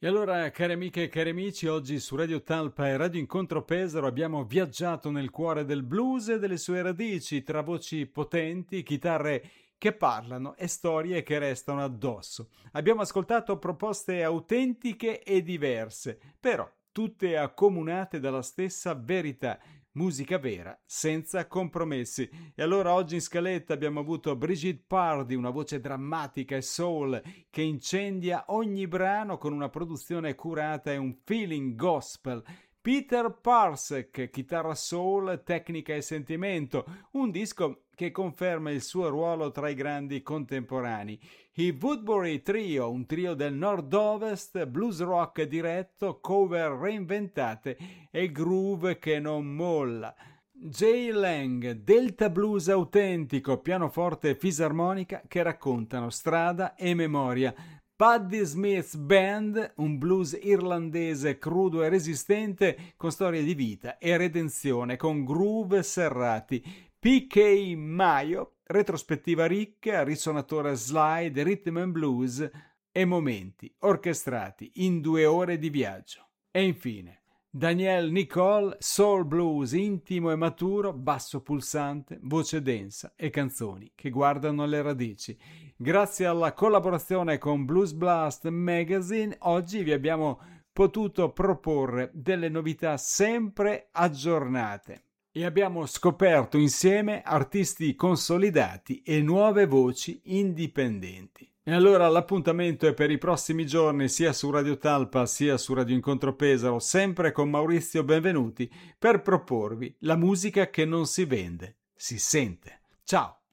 E allora, cari amiche e cari amici, oggi su Radio Talpa e Radio Incontro Pesaro abbiamo viaggiato nel cuore del blues e delle sue radici, tra voci potenti, chitarre che parlano e storie che restano addosso. Abbiamo ascoltato proposte autentiche e diverse, però tutte accomunate dalla stessa verità. Musica vera, senza compromessi. E allora oggi in scaletta abbiamo avuto Brigitte Pardy, una voce drammatica e soul che incendia ogni brano con una produzione curata e un feeling gospel. Peter Parsek, chitarra soul, tecnica e sentimento, un disco che conferma il suo ruolo tra i grandi contemporanei. I Woodbury Trio, un trio del nord-ovest, blues rock diretto, cover reinventate e groove che non molla. Jay Lang, Delta Blues autentico, pianoforte e fisarmonica che raccontano strada e memoria. Patti Smith's Band, un blues irlandese crudo e resistente con storie di vita e redenzione, con groove serrati. P.K. Mayo, retrospettiva ricca, risonatore slide, rhythm and blues e momenti orchestrati in 2 ore di viaggio. E infine Danielle Nicole, soul blues intimo e maturo, basso pulsante, voce densa e canzoni che guardano alle radici. Grazie alla collaborazione con Blues Blast Magazine, oggi vi abbiamo potuto proporre delle novità sempre aggiornate e abbiamo scoperto insieme artisti consolidati e nuove voci indipendenti. E allora l'appuntamento è per i prossimi giorni sia su Radio Talpa sia su Radio Incontro Pesaro, sempre con Maurizio Benvenuti, per proporvi la musica che non si vende, si sente. Ciao!